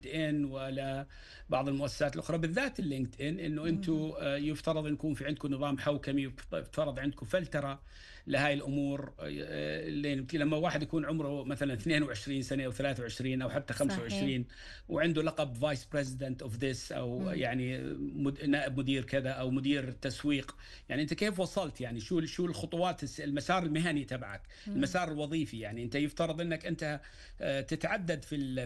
ان ولا بعض المؤسسات الاخرى، بالذات اللينكد ان، انه انتم يفترض ان يكون في عندكم نظام حوكمي، يفترض عندكم فلتره لهاي الامور. لما واحد يكون عمره مثلا 22 سنه او 23 او حتى صحيح. 25 وعنده لقب فايس بريزيدنت اوف ذس، او مم. يعني نائب مدير كذا او مدير تسويق، يعني انت كيف وصلت؟ يعني شو الخطوات، المسار المهني تبعك، مم. المسار الوظيفي. يعني انت يفترض انك انت تتعدد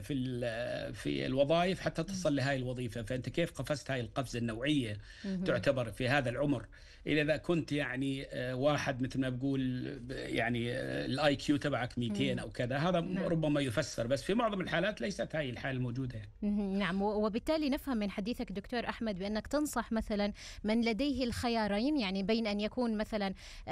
في الوظائف حتى مم. تصل لهذه الوظيفة، فأنت كيف قفزت هاي القفزة النوعية مم. تعتبر في هذا العمر؟ إذا كنت يعني واحد مثل ما بقول يعني الاي كيو تبعك 200 مم. أو كذا، هذا نعم. ربما يفسر، بس في معظم الحالات ليست هاي الحالة الموجودة يعني. نعم، وبالتالي نفهم من حديثك دكتور أحمد بأنك تنصح مثلا من لديه الخيارين، يعني بين أن يكون مثلا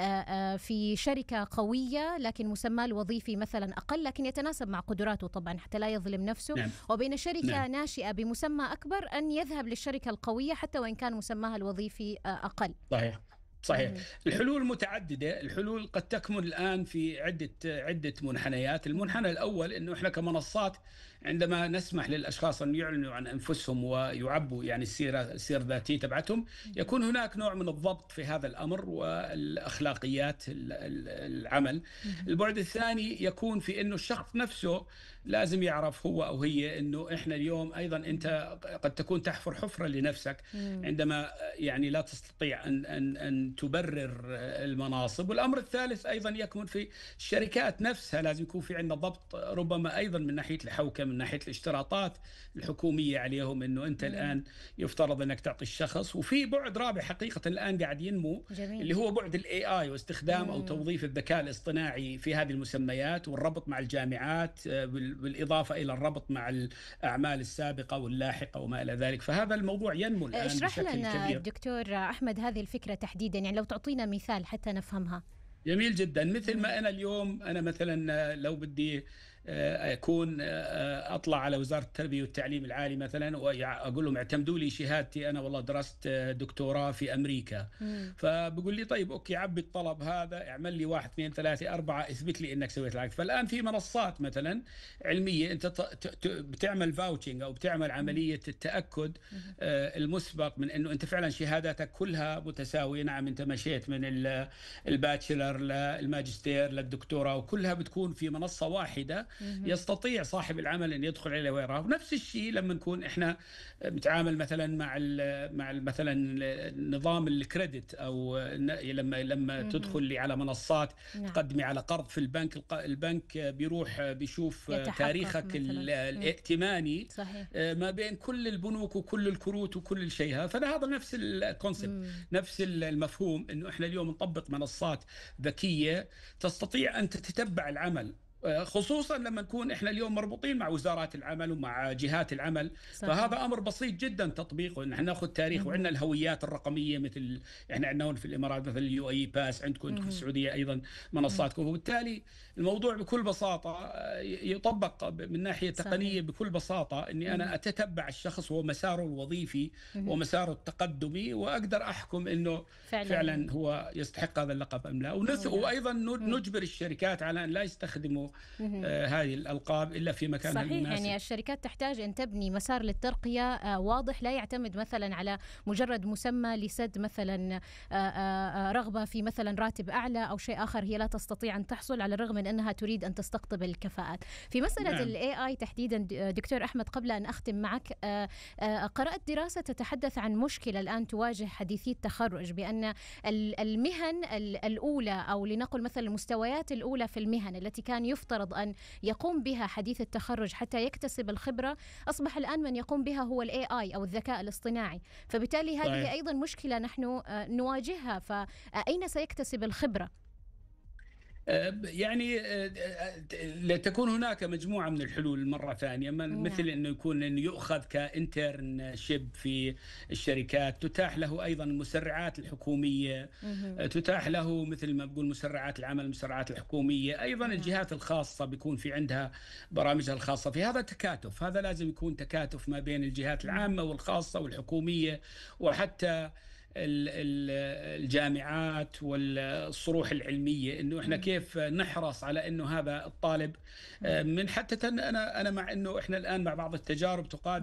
في شركة قوية لكن مسماه الوظيفي مثلا أقل لكن يتناسب مع قدراته طبعا حتى لا يظلم نفسه، نعم. وبين شركة نعم. ناشئة بمسمى أكبر أن يذهب للشركة القوية حتى وإن كان مسماها الوظيفي أقل. صحيح. صحيح. مهم. الحلول متعددة، الحلول قد تكمن الآن في عدة منحنيات. مهم. المنحنى الأول أنه إحنا كمنصات عندما نسمح للأشخاص أن يعلنوا عن أنفسهم ويعبوا يعني السيرة الذاتية تبعتهم، مهم. يكون هناك نوع من الضبط في هذا الأمر والأخلاقيات العمل. مهم. البعد الثاني يكون في أنه الشخص نفسه لازم يعرف هو أو هي أنه إحنا اليوم أيضا أنت قد تكون تحفر حفرة لنفسك مهم. عندما يعني لا تستطيع أن تبرر المناصب. والأمر الثالث أيضا يكمن في الشركات نفسها، لازم يكون في عندنا ضبط ربما أيضا من ناحية الحوكمة، من ناحية الاشتراطات الحكومية عليهم، أنه أنت مهم. الآن يفترض أنك تعطي الشخص. وفي بعد رابع حقيقة الآن قاعد ينمو، جميل. اللي هو بعد الاي اي واستخدام او مم. توظيف الذكاء الاصطناعي في هذه المسميات، والربط مع الجامعات بالاضافه الى الربط مع الاعمال السابقه واللاحقه وما الى ذلك. فهذا الموضوع ينمو الان اشرح بشكل لنا كبير. دكتور أحمد هذه الفكرة تحديدا، يعني لو تعطينا مثال حتى نفهمها. جميل جدا. مثل مم. ما أنا اليوم أنا مثلا لو بدي أكون أطلع على وزارة التربية والتعليم العالي مثلا وأقول لهم اعتمدوا لي شهادتي، أنا والله درست دكتوراه في أمريكا، مم. فبقول لي طيب أوكي، عبي الطلب هذا، اعمل لي واحد اثنين ثلاثة أربعة، اثبت لي إنك سويت العكس. فالآن في منصات مثلا علمية أنت بتعمل فاوتشنج أو بتعمل مم. عملية التأكد مم. المسبق من إنه أنت فعلا شهاداتك كلها متساوية. نعم، أنت مشيت من الباتشلر للماجستير للدكتوراه، وكلها بتكون في منصة واحدة مم. يستطيع صاحب العمل أن يدخل عليه ويراه. ونفس الشيء لما نكون إحنا بنتعامل مثلا مثلا نظام الكريدت، أو لما مم. تدخل لي على منصات نعم. تقدمي على قرض في البنك، البنك بيروح بيشوف يتحقق تاريخك مثلا. مم. الائتماني صحيح. ما بين كل البنوك وكل الكروت وكل الشيء هذا. فهذا نفس الكونسبت، مم. نفس المفهوم، انه احنا اليوم نطبق منصات ذكيه تستطيع ان تتبع العمل، خصوصا لما نكون احنا اليوم مربوطين مع وزارات العمل ومع جهات العمل. صحيح. فهذا امر بسيط جدا تطبيقه، نحن ناخذ تاريخ، وعندنا مم. الهويات الرقميه مثل احنا عندنا هون في الامارات مثل اليو اي باس، عندكم في مم. السعوديه ايضا مم. منصاتكم. وبالتالي الموضوع بكل بساطه يطبق من ناحيه صحيح. تقنيه بكل بساطه، اني مم. انا اتتبع الشخص ومساره الوظيفي مم. ومساره التقدمي، واقدر احكم انه فعلا. فعلا هو يستحق هذا اللقب ام لا. أو لا. وايضا مم. نجبر الشركات على ان لا يستخدموا مم. هذه الالقاب الا في مكانها صحيح، يعني المناسب. الشركات تحتاج أن تبني مسار للترقية واضح، لا يعتمد مثلا على مجرد مسمى لسد مثلا رغبة في مثلا راتب أعلى أو شيء آخر هي لا تستطيع أن تحصل، على الرغم من أنها تريد أن تستقطب الكفاءات. في مسألة ال نعم. AI تحديدا دكتور أحمد، قبل أن أختم معك، قرأت دراسة تتحدث عن مشكلة الآن تواجه حديثي التخرج، بأن المهن الأولى أو لنقل مثلا المستويات الأولى في المهن التي كان يفترض أن يقوم بها حديث التخرج حتى يكتسب الخبرة، أصبح الآن من يقوم بها هو ال AI أو الذكاء الاصطناعي. فبالتالي هذه صحيح. أيضا مشكلة نحن نواجهها، فأين سيكتسب الخبرة؟ يعني لتكون هناك مجموعة من الحلول مرة ثانية، مثل نعم. أنه يؤخذ كإنترنشيب في الشركات، تتاح له أيضا المسرعات الحكومية، مهم. تتاح له مثل ما بقول مسرعات العمل، المسرعات الحكومية. أيضا نعم. الجهات الخاصة بيكون في عندها برامجها الخاصة. في هذا تكاتف، هذا لازم يكون تكاتف ما بين الجهات مهم. العامة والخاصة والحكومية، وحتى الجامعات والصروح العلميه، انه احنا إمم. كيف نحرص على انه هذا الطالب إمم. من حتى انا مع انه احنا الان مع بعض التجارب تقاد